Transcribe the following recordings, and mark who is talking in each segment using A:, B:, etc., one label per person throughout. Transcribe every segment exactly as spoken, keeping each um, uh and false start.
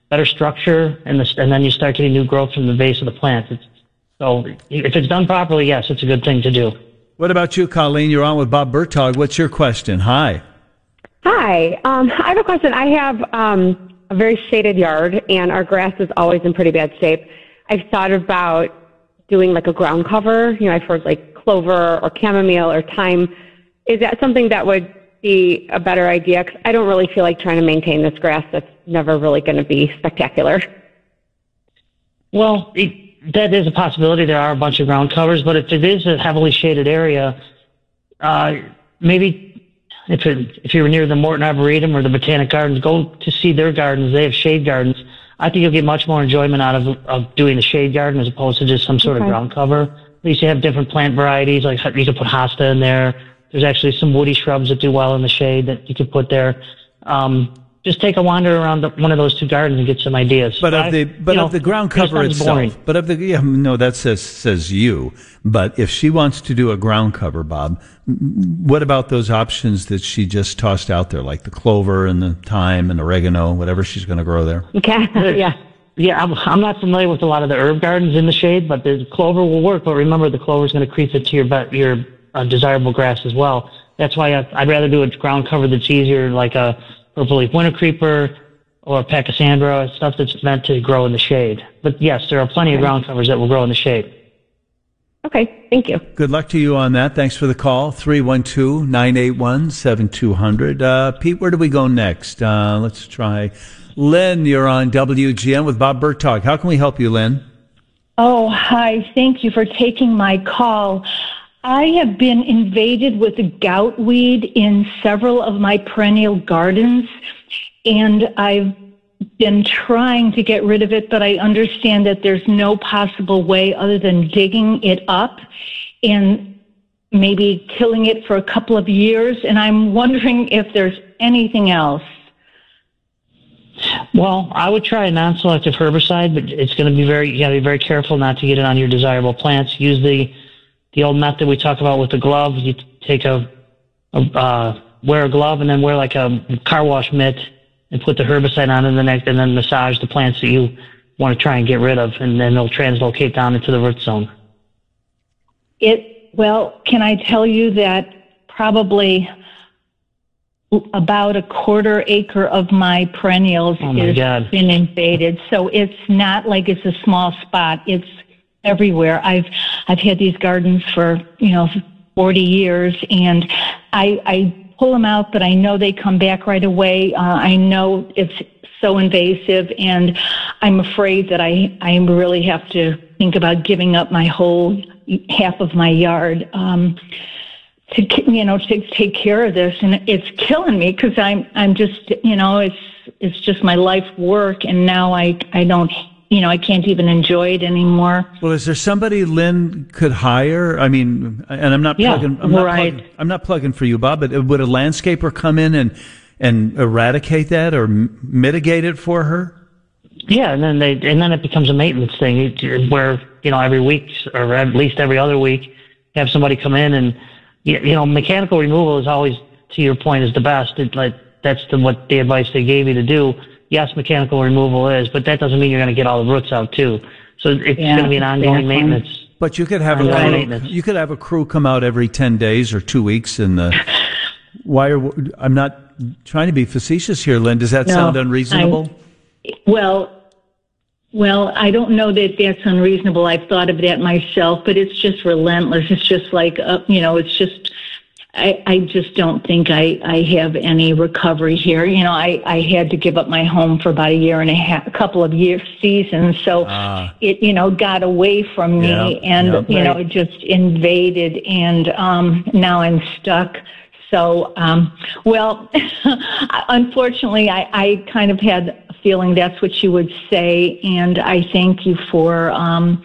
A: better structure, and, the, and then you start getting new growth from the base of the plant. It's, so if it's done properly, yes, it's a good thing to do.
B: What about you, Colleen? You're on with Bob Bertog. What's your question? Hi.
C: Hi. Um, I have a question. I have um, a very shaded yard, and our grass is always in pretty bad shape. I've thought about doing like a ground cover. You know, I've heard like clover or chamomile or thyme. Is that something that would be a better idea? 'Cause I don't really feel like trying to maintain this grass that's never really going to be spectacular.
A: Well, it, that is a possibility. There are a bunch of ground covers, but if it is a heavily shaded area, uh, maybe if it, if you're near the Morton Arboretum or the Botanic Gardens, go to see their gardens. They have shade gardens. I think you'll get much more enjoyment out of of doing a shade garden as opposed to just some sort
C: Okay.
A: of ground cover. At least you have different plant varieties. Like you could put hosta in there. There's actually some woody shrubs that do well in the shade that you could put there. Um, just take a wander around the, one of those two gardens and get some ideas.
B: But of
A: I-
B: the but
A: you
B: of
A: know,
B: the ground
A: it
B: cover
A: sounds
B: itself.
A: boring.
B: But of the yeah, no, that says says you. But if she wants to do a ground cover, Bob, what about those options that she just tossed out there, like the clover and the thyme and oregano, whatever she's going to grow there?
C: Okay. Yeah.
A: Yeah, I'm, I'm not familiar with a lot of the herb gardens in the shade, but the clover will work. But remember, the clover is going to creep into your be- your uh, desirable grass as well. That's why I, I'd rather do a ground cover that's easier, like a purple leaf winter creeper or pachysandra, stuff that's meant to grow in the shade. But yes, there are plenty of ground covers that will grow in the shade.
C: Okay. Thank you.
B: Good luck to you on that. Thanks for the call. three one two, nine eight one, seven two zero zero. Uh, Pete, where do we go next? Uh, let's try Lynn. You're on W G N with Bob Bertog. How can we help you, Lynn?
D: Oh, hi. Thank you for taking my call. I have been invaded with gout weed in several of my perennial gardens, and I've been trying to get rid of it, but I understand that there's no possible way other than digging it up and maybe killing it for a couple of years, and I'm wondering if there's anything else.
A: Well, I would try a non-selective herbicide, but it's going to be very, you got to be very careful not to get it on your desirable plants. Use the the old method we talk about with the glove. You take a, a uh, wear a glove and then wear like a car wash mitt and put the herbicide on in the neck, and then massage the plants that you want to try and get rid of, and then they'll translocate down into the root zone.
D: It, well, can I tell you that probably about a quarter acre of my perennials
A: Oh my
D: has
A: God.
D: been invaded. So it's not like it's a small spot. It's everywhere. I've I've had these gardens for, you know, forty years, and I I pull them out, but I know they come back right away. Uh, I know it's so invasive, and I'm afraid that I I really have to think about giving up my whole half of my yard. Um, to, you know, to take care of this, and it's killing me because I'm, I'm just, you know, it's, it's just my life work, and now I, I don't, you know, I can't even enjoy it anymore.
B: Well, is there somebody Lynn could hire? I mean, and I'm not
A: Yeah,
B: plugging, I'm not
A: right.
B: plugging, I'm not plugging for you, Bob, but would a landscaper come in and, and eradicate that or m- mitigate it for her?
A: Yeah, and then they, and then it becomes a maintenance thing where, you know, every week or at least every other week, have somebody come in and, you know, mechanical removal is always, to your point, is the best. It, like, that's the, what the advice they gave you to do. Yes, mechanical removal is, but that doesn't mean you're going to get all the roots out too. So it's
D: Yeah,
A: going to be an ongoing
D: exactly.
A: maintenance.
B: But you could have a
A: Ongoing
B: crew,
A: maintenance.
B: you could have a crew come out every ten days or two weeks and the, why are, I'm not trying to be facetious here, Lynn. Does that
D: No,
B: sound unreasonable?
D: Well, well, I don't know that that's unreasonable. I've thought of that myself, but it's just relentless. It's just like, uh, you know, it's just, I, I just don't think I, I have any recovery here. You know, I, I had to give up my home for about a year and a half, a couple of years, seasons. So
B: Ah.
D: it, you know, got away from me
B: Yep,
D: and,
B: yep.
D: you know, it just invaded, and um, now I'm stuck. So, um, well, unfortunately, I, I kind of had a feeling that's what you would say, and I thank you for um,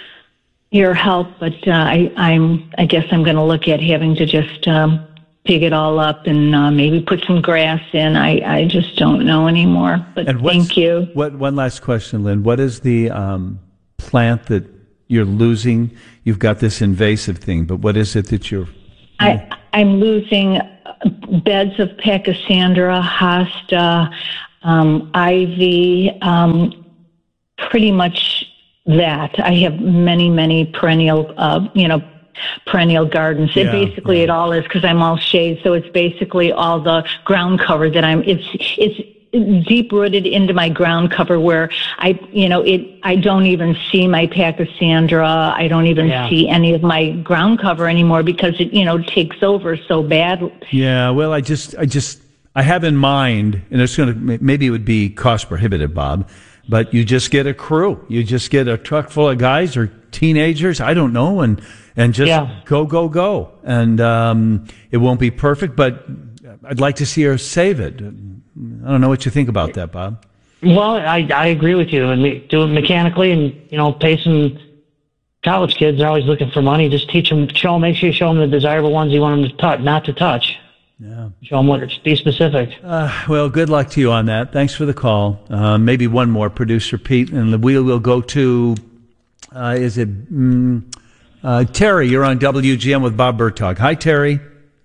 D: your help. But uh, I, I'm, I guess I'm going to look at having to just um, pig it all up and uh, maybe put some grass in. I, I just don't know anymore. But
B: And what's-
D: thank you.
B: What, one last question, Lynn. What is the um, plant that you're losing? You've got this invasive thing, but what is it that you're...
D: I, I'm losing beds of Pachysandra, hosta, um, ivy, um, pretty much that. I have many, many perennial, uh, you know, perennial gardens. It
B: Yeah,
D: basically
B: yeah.
D: it all is because I'm all shade, so it's basically all the ground cover that I'm. It's it's deep rooted into my ground cover where I, you know, it. I don't even see my Pachysandra. I don't even
A: Yeah.
D: see any of my ground cover anymore because it, you know, takes over so bad.
B: Yeah, well, I just, I just, I have in mind, and it's going to, maybe it would be cost prohibitive, Bob, but you just get a crew. You just get a truck full of guys or teenagers, I don't know, and, and just
A: Yeah.
B: go, go, go. And, um, it won't be perfect, but I'd like to see her save it. I don't know what you think about that, Bob.
A: Well, I I agree with you. And me- do it mechanically, and you know, pay some college kids. They're always looking for money. Just teach them, show them. Make sure you show them the desirable ones you want them to touch, not to touch.
B: Yeah.
A: Show them what. Be specific.
B: Uh, well, good luck to you on that. Thanks for the call. Uh, maybe one more, Producer Pete, and the wheel will go to, uh, is it, mm, uh, Terry, you're on W G M with Bob Bertog. Hi, Terry.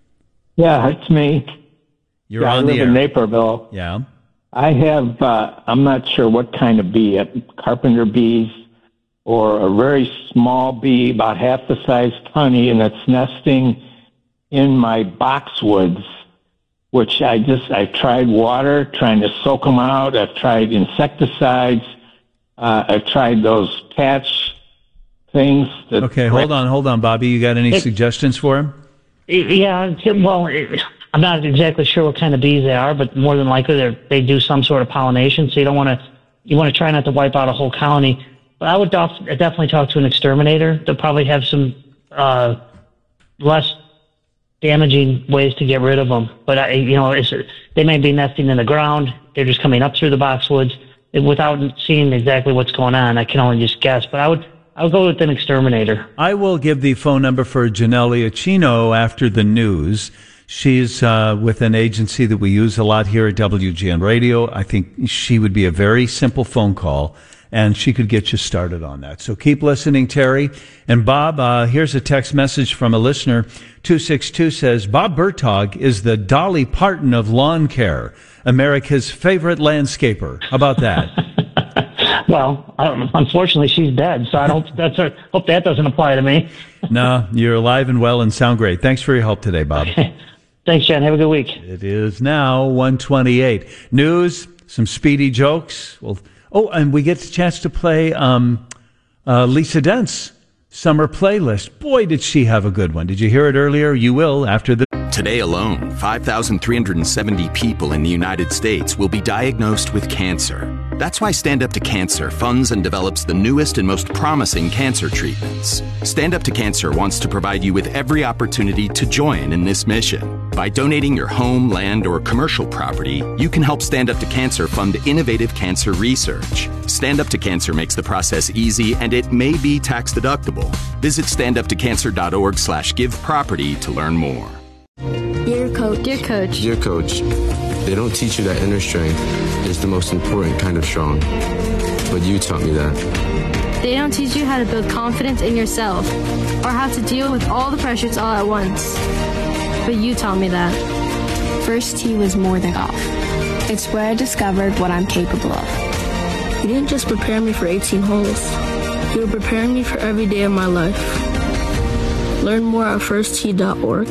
E: Yeah, it's me.
B: You're
E: yeah,
B: on
E: I live
B: the
E: in
B: air.
E: Naperville.
B: Yeah.
E: I have, uh, I'm not sure what kind of bee, uh, carpenter bees or a very small bee, about half the size honey, and it's nesting in my boxwoods, which I just, I've tried water, trying to soak them out. I've tried insecticides. Uh, I've tried those patch things. That
B: Okay, hold on, hold on, Bobby. You got any
A: It-
B: suggestions for him?
A: Yeah. Well, it, I'm not exactly sure what kind of bees they are, but more than likely they they do some sort of pollination. So you don't want to you want to try not to wipe out a whole colony. But I would def- definitely talk to an exterminator. They'll probably have some uh, less damaging ways to get rid of them. But I, you know, it's, they may be nesting in the ground. They're just coming up through the boxwoods. And without seeing exactly what's going on, I can only just guess. But I would I would go with an exterminator.
B: I will give the phone number for Janelle Iacchino after the news. She's uh, with an agency that we use a lot here at W G N Radio. I think she would be a very simple phone call, and she could get you started on that. So keep listening, Terry. And Bob, uh, here's a text message from a listener. two six two says, Bob Bertog is the Dolly Parton of lawn care, America's favorite landscaper. How about that?
A: Well, um, unfortunately, she's dead, so I don't. That's a, hope that doesn't apply to me.
B: No, you're alive and well and sound great. Thanks for your help today, Bob.
A: Thanks, Jen. Have a good week.
B: It is now one twenty-eight. News, some speedy jokes. Well, oh, and we get the chance to play um, uh, Lisa Dent's summer playlist. Boy, did she have a good one. Did you hear it earlier? You will after the...
F: Today alone, five thousand three hundred seventy people in the United States will be diagnosed with cancer. That's why Stand Up to Cancer funds and develops the newest and most promising cancer treatments. Stand Up to Cancer wants to provide you with every opportunity to join in this mission. By donating your home, land, or commercial property, you can help Stand Up to Cancer fund innovative cancer research. Stand Up to Cancer makes the process easy, and it may be tax deductible. Visit standuptocancer.org slash give property to learn more.
G: Dear coach. Dear coach.
H: Dear coach, they don't teach you that inner strength is the most important kind of strong. But you taught me that.
G: They don't teach you how to build confidence in yourself or how to deal with all the pressures all at once. But you taught me that.
I: First tee was more than golf. It's where I discovered what I'm capable of.
G: You didn't just prepare me for eighteen holes. You were preparing me for every day of my life. Learn more at first tee dot org.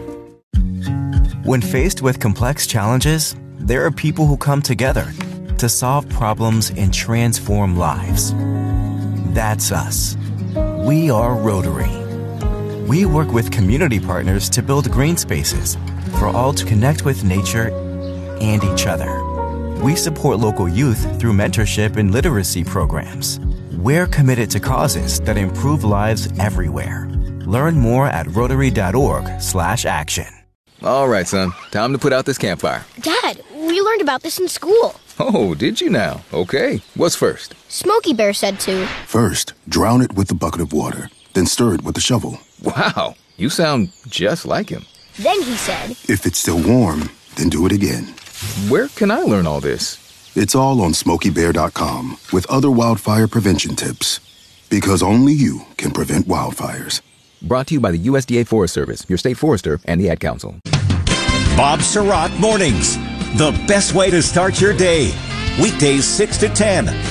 J: When faced with complex challenges, there are people who come together to solve problems and transform lives. That's us. We are Rotary. We work with community partners to build green spaces for all to connect with nature and each other. We support local youth through mentorship and literacy programs. We're committed to causes that improve lives everywhere. Learn more at rotary.org slash action.
K: All right, son. Time to put out this campfire.
L: Dad, we learned about this in school.
K: Oh, did you now? Okay. What's first?
L: Smokey Bear said to.
M: First, drown it with a bucket of water, then stir it with a shovel.
K: Wow, you sound just like him.
L: Then he said.
M: If it's still warm, then do it again.
K: Where can I learn all this?
M: It's all on smokey bear dot com with other wildfire prevention tips. Because only you can prevent wildfires.
K: Brought to you by the U S D A Forest Service, your state forester, and the Ad Council.
N: Bob Surratt Mornings the best way to start your day. Weekdays six to ten